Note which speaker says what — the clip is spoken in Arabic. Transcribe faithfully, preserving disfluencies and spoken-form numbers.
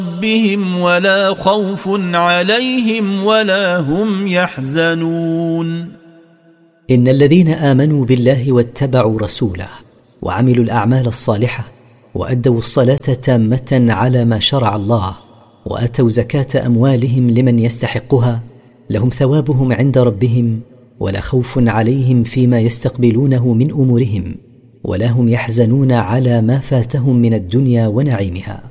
Speaker 1: ربهم ولا خوف عليهم ولا هم يحزنون.
Speaker 2: إن الذين آمنوا بالله واتبعوا رسوله وعملوا الأعمال الصالحة وأدوا الصلاة تامة على ما شرع الله وأتوا زكاة أموالهم لمن يستحقها لهم ثوابهم عند ربهم ولا خوف عليهم فيما يستقبلونه من أمورهم ولا هم يحزنون على ما فاتهم من الدنيا ونعيمها.